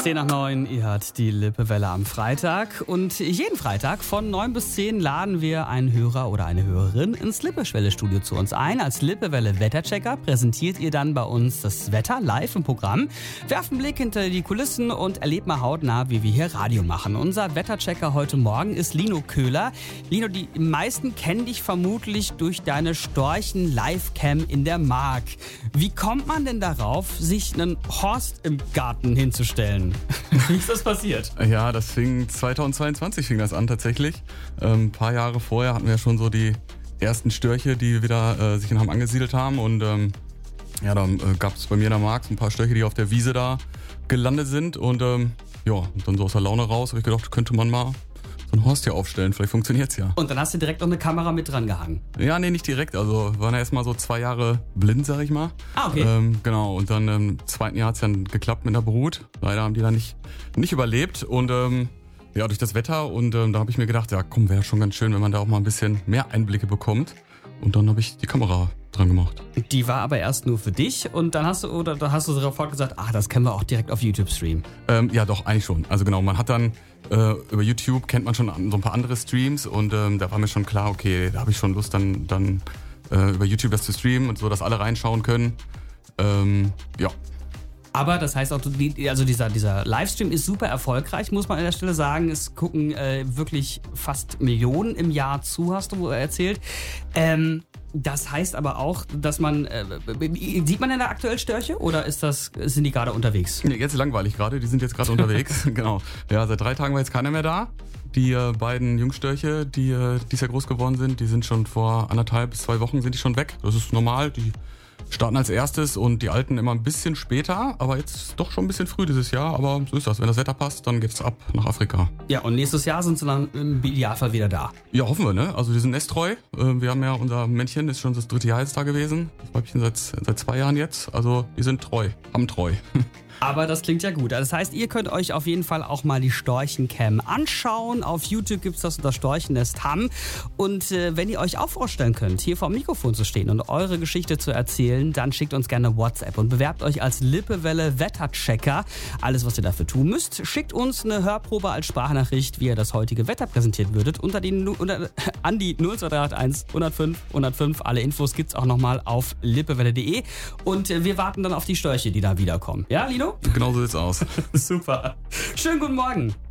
10:09, ihr hört die Lippewelle am Freitag. Und jeden Freitag von 9 bis 10 laden wir einen Hörer oder eine Hörerin ins Lippewelle-Studio zu uns ein. Als Lippewelle-Wetterchecker präsentiert ihr dann bei uns das Wetter live im Programm. Werft einen Blick hinter die Kulissen und erlebt mal hautnah, wie wir hier Radio machen. Unser Wetterchecker heute Morgen ist Lino Köhler. Lino, die meisten kennen dich vermutlich durch deine Storchen-Livecam in der Mark. Wie kommt man denn darauf, sich einen Horst im Garten hinzustellen? Wie ist das passiert? Ja, das fing 2022 fing das an tatsächlich. Ein paar Jahre vorher hatten wir schon so die ersten Störche, die wieder sich in Hamm angesiedelt haben. Und dann gab es bei mir in der Mark so ein paar Störche, die auf der Wiese da gelandet sind. Und und dann so aus der Laune raus habe ich gedacht, könnte man mal so einen Horst hier aufstellen, vielleicht funktioniert's ja. Und dann hast du direkt noch eine Kamera mit dran gehangen? Ja, nee, nicht direkt. Also waren ja erstmal so 2 Jahre blind, sag ich mal. Ah, okay. Genau, und dann im 2. Jahr hat's dann geklappt mit der Brut. Leider haben die dann nicht überlebt. Und durch das Wetter. Und da habe ich mir gedacht, ja komm, wäre schon ganz schön, wenn man da auch mal ein bisschen mehr Einblicke bekommt. Und dann habe ich die Kamera dran gemacht. Die war aber erst nur für dich und dann hast du sofort gesagt, das können wir auch direkt auf YouTube streamen. Ja, doch, eigentlich schon. Also genau, man hat dann über YouTube kennt man schon so ein paar andere Streams und da war mir schon klar, okay, da habe ich schon Lust, dann über YouTube das zu streamen und so, dass alle reinschauen können. Ja. Aber das heißt auch, dieser Livestream ist super erfolgreich, muss man an der Stelle sagen. Es gucken wirklich fast Millionen im Jahr zu, hast du erzählt. Das heißt aber auch, dass man, sieht man denn da aktuell Störche oder sind die gerade unterwegs? Nee, jetzt langweilig gerade, die sind jetzt gerade unterwegs, genau. Ja, seit 3 Tagen war jetzt keiner mehr da. Die beiden Jungstörche, die dieses Jahr groß geworden sind, die sind schon vor 1,5 bis 2 Wochen sind die schon weg. Das ist normal, die starten als erstes und die alten immer ein bisschen später, aber jetzt doch schon ein bisschen früh dieses Jahr, aber so ist das. Wenn das Wetter passt, dann geht's ab nach Afrika. Ja, und nächstes Jahr sind sie dann im Idealfall wieder da. Ja, hoffen wir, ne? Also die sind nesttreu. Wir haben ja, unser Männchen ist schon das 3. Jahr jetzt da gewesen. Das Weibchen seit 2 Jahren jetzt. Also die sind treu, haben treu. Aber das klingt ja gut. Das heißt, ihr könnt euch auf jeden Fall auch mal die Storchencam anschauen. Auf YouTube gibt's das unter Storchennest Hamm. Und wenn ihr euch auch vorstellen könnt, hier vor dem Mikrofon zu stehen und eure Geschichte zu erzählen, dann schickt uns gerne WhatsApp und bewerbt euch als Lippewelle Wetterchecker. Alles, was ihr dafür tun müsst, schickt uns eine Hörprobe als Sprachnachricht, wie ihr das heutige Wetter präsentiert würdet, an die 02381 105 105. Alle Infos gibt's auch nochmal auf lippewelle.de. Und wir warten dann auf die Störche, die da wiederkommen. Ja, Lino? Genau so sieht's aus. Super. Schönen guten Morgen.